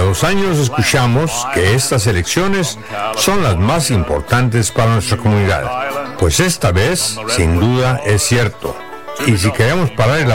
2 años escuchamos que estas elecciones son las más importantes para nuestra comunidad. Pues esta vez, sin duda, es cierto. Y si queremos parar el